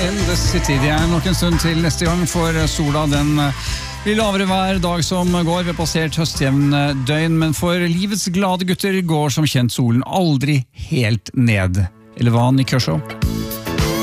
in the city. Det nok en stund til neste gang, for sola den blir lavere hver dag som går. Vi har passert høstjevn døgn, men for livets glade gutter går som kjent solen aldri helt ned. Eller hva, Nick Kershaw?